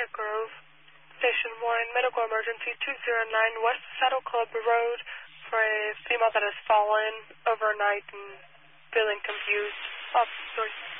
Cedar Grove. Station 1, medical emergency 209 West Saddle Club Road for a female that has fallen overnight and feeling confused. Officer